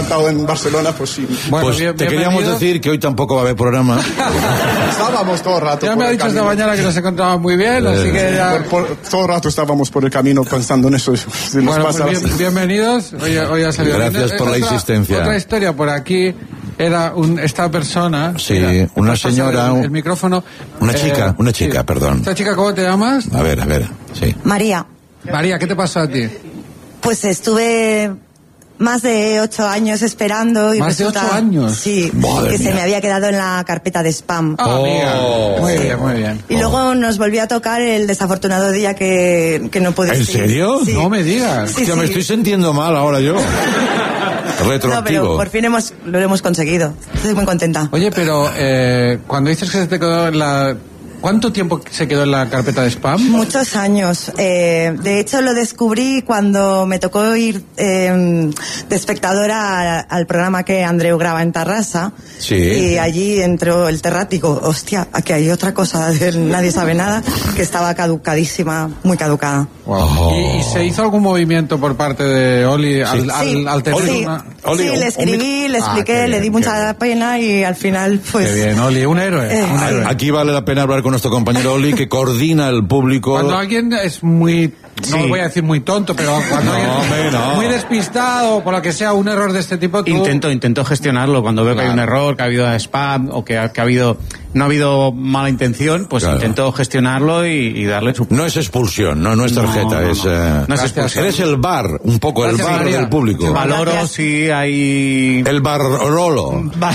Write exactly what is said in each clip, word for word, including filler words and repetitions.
estado en Barcelona, pues sí. Bueno, pues bien, te queríamos decir que hoy tampoco va a haber programa. Estábamos todo el rato. Ya me ha dicho esta mañana que nos encontraba muy bien, eh, así que ya... Por, por, todo el rato estábamos por el camino pensando en eso. Si bueno, pues bien, bienvenidos. Hoy, hoy ha salido Gracias bien. por otra, la insistencia. Otra historia por aquí era un, esta persona. Sí, mira, una señora. El, el micrófono. Una chica, eh, una chica, sí. perdón. ¿Esta chica cómo te llamas? A ver, a ver, sí. María. María, ¿qué te pasó a ti? Pues estuve más de ocho años esperando. Y ¿Más resulta, de ocho años? Sí, Madre que mía. se me había quedado en la carpeta de spam. Ah, amiga. Oh. Muy bien, muy bien. Y oh. luego nos volvió a tocar el desafortunado día que, que no pude ¿En seguir. serio? Sí. No me digas. Sí, Hostia, sí. me estoy sintiendo mal ahora yo. Retroactivo. No, pero por fin hemos, lo hemos conseguido. Estoy muy contenta. Oye, pero eh, cuando dices que se te quedó en la... ¿Cuánto tiempo se quedó en la carpeta de spam? Muchos años. Eh, de hecho, lo descubrí cuando me tocó ir eh, de espectadora a, al programa que Andreu graba en Tarrasa. Sí. Y allí entró el terrático. Hostia, aquí hay otra cosa del Nadie Sabe Nada, que estaba caducadísima, muy caducada. Wow. Oh. ¿Y, ¿Y se hizo algún movimiento por parte de Oli al, Sí. al, Sí. al tener Sí. una... Oli, sí, un- le escribí, un- le expliqué, Ah, le di bien, mucha pena y al final, pues... Qué bien, Oli, un héroe, Eh, un héroe. Aquí vale la pena hablar con nuestro compañero Oli, que coordina el público. Cuando alguien es muy, no Sí. voy a decir muy tonto, pero cuando No, alguien hombre, no. muy despistado, por lo que sea, un error de este tipo, tú... Intento, intento gestionarlo cuando veo Claro. que hay un error, que ha habido spam o que ha, que ha habido, no ha habido mala intención, pues Claro. intento gestionarlo y, y darle su... No es expulsión, no, no es tarjeta, No, no, es... no. eh, No es expulsión. Eres el bar, un poco el Gracias, bar María. del público. Valoro Gracias. si hay... El bar rolo. Bar,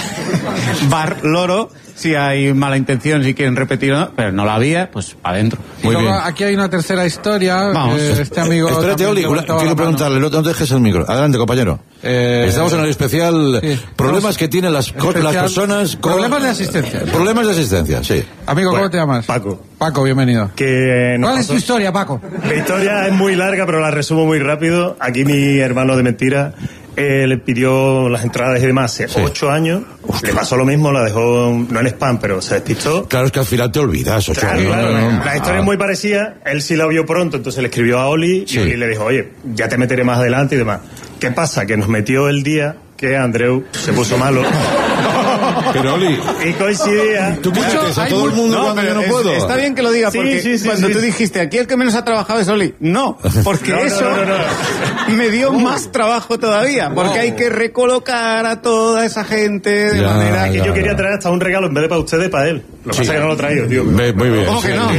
bar loro, si hay mala intención, si quieren repetir, ¿no? Pero no la había, pues adentro. Y Muy luego bien. aquí hay una tercera historia. Vamos. eh, este amigo... Espérate, también Oli, una- levantaba quiero la mano. preguntarle, no, no dejes el micro. Adelante, compañero. Eh, Estamos en el especial sí. problemas Estamos- que tienen las, co- especial- las personas... con- Problemas de asistencia. Problemas de asistencia, sí. Amigo, ¿cómo Bueno, te llamas? Paco. Paco, bienvenido. Que nos ¿Cuál es tu pasó- historia, Paco? La historia es muy larga, pero la resumo muy rápido. Aquí mi hermano de mentira eh, le pidió las entradas y demás hace Sí. ocho años. Le pasó lo mismo, la dejó, no en spam, pero se despistó. Claro, es que al final te olvidas, ocho Claro, años, claro, ¿no? la, la historia Ah. es muy parecida. Él sí la vio pronto, entonces le escribió a Oli Sí. y Oli le dijo, oye, ya te meteré más adelante y demás. ¿Qué pasa? Que nos metió el día que Andreu se puso malo. Pero, Oli, Y coincidía... tú metes a hay todo el mu- mundo No, cuando yo pero no es- puedo. está bien que lo diga, Sí, porque sí, sí, cuando sí. tú dijiste, aquí el que menos ha trabajado es Oli. No, porque No, no, eso no, no, me dio más trabajo todavía, porque hay que recolocar a toda esa gente de Ya, manera Que ya. yo quería traer hasta un regalo en vez de para ustedes, para él. Lo que Sí. pasa es que no lo he traído, tío. Ve- Muy bien. ¿Cómo que no?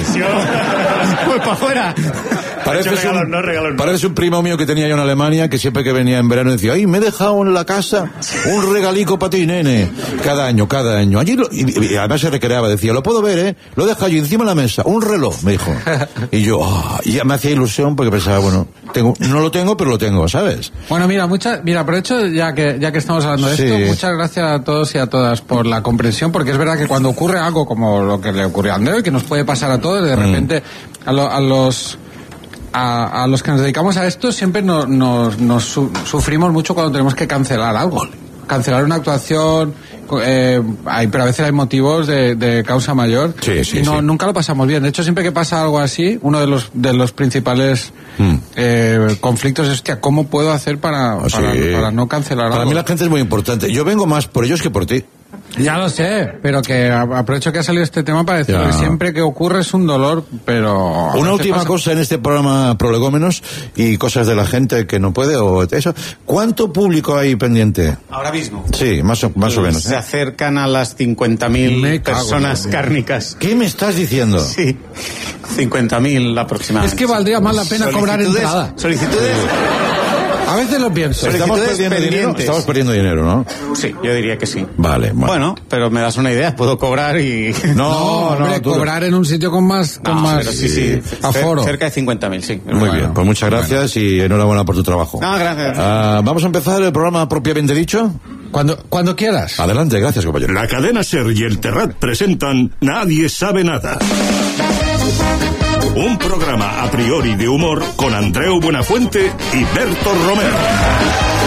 Pues para afuera. Pareces regalos, un, no, regalos, no. pareces un primo mío que tenía yo en Alemania, que siempre que venía en verano decía, ay, me he dejado en la casa un regalico para ti, nene. Cada año, cada año. Allí lo- y, y además se recreaba, decía, lo puedo ver, ¿eh? Lo deja yo encima de la mesa, un reloj, me dijo. Y yo, ah, y ya me hacía ilusión porque pensaba, bueno, tengo, no lo tengo, pero lo tengo, ¿sabes? Bueno, mira, mucha, mira, aprovecho ya que ya que estamos hablando de Sí. esto, muchas gracias a todos y a todas por la comprensión, porque es verdad que cuando ocurre algo como lo que le ocurrió a Andreu y que nos puede pasar a todos, de repente a, lo- a los a, a los que nos dedicamos a esto siempre no- nos, nos su- sufrimos mucho cuando tenemos que cancelar algo. Cancelar una actuación, eh, hay, pero a veces hay motivos de, de causa mayor Sí, sí, y no, sí. nunca lo pasamos bien. De hecho, siempre que pasa algo así, uno de los de los principales Mm. eh, conflictos es, hostia, ¿cómo puedo hacer para, Ah, para, sí. para no cancelar Para algo? mí la gente es muy importante. Yo vengo más por ellos que por ti. Ya lo sé, pero que a- aprovecho que ha salido este tema para decir Ya. que siempre que ocurre es un dolor, pero... a Una veces última pasa- cosa en este programa Prolegómenos y cosas de la gente que no puede o eso. ¿Cuánto público hay pendiente? Ahora mismo. Sí, más o, más o menos. Se ¿eh? acercan a las cincuenta mil Me cago en personas la- cárnicas. ¿Qué me estás diciendo? Sí, cincuenta mil aproximadamente. Es que valdría más la pena cobrar Solicitudes- entrada. Solicitudes, A veces lo pienso. Estamos solicitudes perdiendo dinero. pendientes. Estamos perdiendo dinero, ¿no? sí, yo diría que sí. Vale, bueno. Bueno, pero me das una idea, puedo cobrar y... No, No, no, hombre, tú- cobrar en un sitio con más, con No, más pero sí, sí, aforo. cer- cerca de cincuenta mil, sí. Muy Bueno, bien, pues muchas gracias y enhorabuena por tu trabajo. No, gracias. Ah, Vamos a empezar el programa propiamente dicho. Cuando, cuando quieras. Adelante, gracias, compañero. La cadena SER y el Terrat presentan Nadie sabe nada. Un programa a priori de humor con Andreu Buenafuente y Berto Romero.